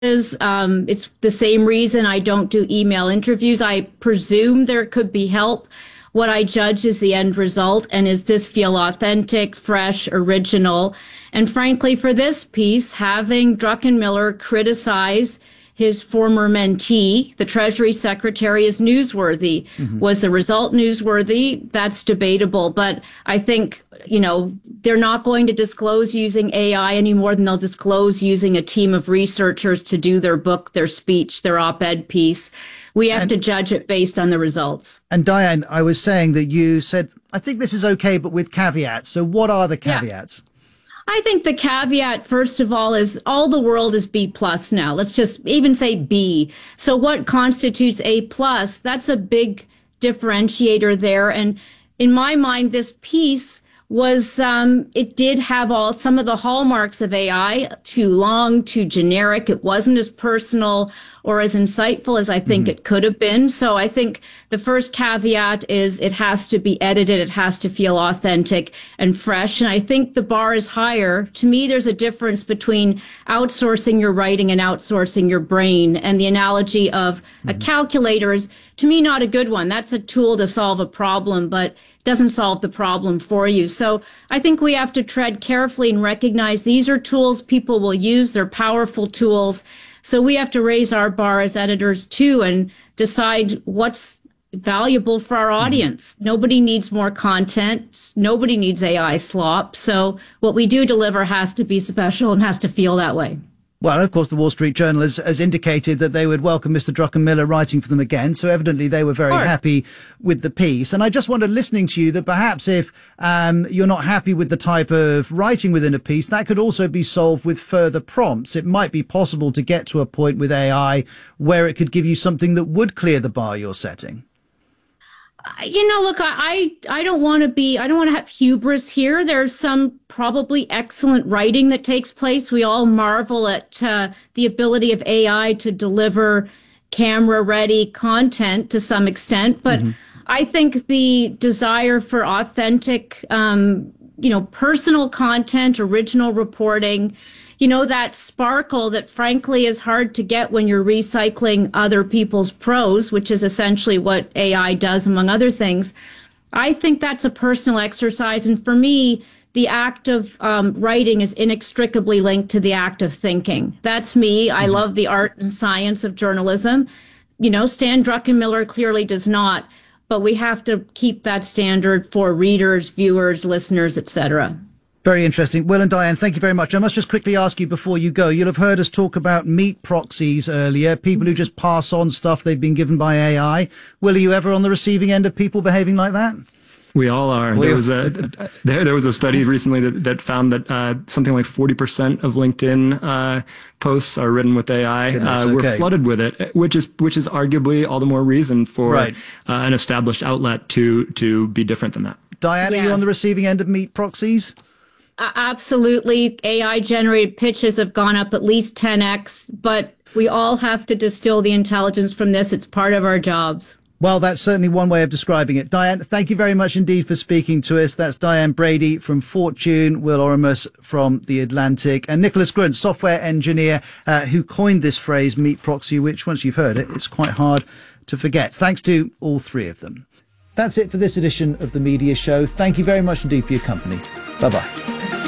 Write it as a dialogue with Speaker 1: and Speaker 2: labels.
Speaker 1: It's the same reason I don't do email interviews. I presume there could be help. What I judge is the end result, and does this feel authentic, fresh, original? And frankly, for this piece, having Druckenmiller criticize his former mentee, the Treasury Secretary, is newsworthy. Mm-hmm. Was the result newsworthy? That's debatable. But I think, they're not going to disclose using AI any more than they'll disclose using a team of researchers to do their book, their speech, their op-ed piece. We have to judge it based on the results.
Speaker 2: And Diane, I was saying that you said, I think this is okay, but with caveats. So what are the caveats?
Speaker 1: Yeah. I think the caveat, first of all, is all the world is B plus now. Let's just even say B. So what constitutes A plus? That's a big differentiator there. And in my mind, this piece was, it did have some of the hallmarks of AI, too long, too generic. It wasn't as personal or as insightful as I think it could have been. So I think the first caveat is it has to be edited. It has to feel authentic and fresh. And I think the bar is higher. To me, there's a difference between outsourcing your writing and outsourcing your brain. And the analogy of a calculator is, to me, not a good one. That's a tool to solve a problem, but doesn't solve the problem for you. So I think we have to tread carefully and recognize these are tools people will use. They're powerful tools. So we have to raise our bar as editors too and decide what's valuable for our audience. Nobody needs more content. Nobody needs AI slop. So what we do deliver has to be special and has to feel that way.
Speaker 2: Well, of course, the Wall Street Journal has indicated that they would welcome Mr. Druckenmiller writing for them again. So evidently they were very happy with the piece. And I just wondered, listening to you, that perhaps if you're not happy with the type of writing within a piece, that could also be solved with further prompts. It might be possible to get to a point with AI where it could give you something that would clear the bar you're setting.
Speaker 1: Look, I don't want to have hubris here. There's some probably excellent writing that takes place. We all marvel at the ability of AI to deliver camera-ready content to some extent. But I think the desire for authentic, personal content, original reporting, that sparkle that frankly is hard to get when you're recycling other people's prose, which is essentially what AI does, among other things. I think that's a personal exercise. And for me, the act of writing is inextricably linked to the act of thinking. That's me. I love the art and science of journalism. Stan Druckenmiller clearly does not, but we have to keep that standard for readers, viewers, listeners, etc.
Speaker 2: Very interesting. Will and Diane, thank you very much. I must just quickly ask you before you go, you'll have heard us talk about meat proxies earlier, people who just pass on stuff they've been given by AI. Will, are you ever on the receiving end of people behaving like that?
Speaker 3: We all are. There was a study recently that found that something like 40% of LinkedIn posts are written with AI. We're flooded with it, which is arguably all the more reason for an established outlet to be different than that.
Speaker 2: Diane, are you on the receiving end of meat proxies?
Speaker 1: Absolutely. AI-generated pitches have gone up at least 10x, but we all have to distill the intelligence from this. It's part of our jobs.
Speaker 2: Well, that's certainly one way of describing it. Diane, thank you very much indeed for speaking to us. That's Diane Brady from Fortune, Will Oremus from The Atlantic, and Nicholas Grunt, software engineer, who coined this phrase, meat proxy, which once you've heard it, it's quite hard to forget. Thanks to all three of them. That's it for this edition of The Media Show. Thank you very much indeed for your company. Bye-bye.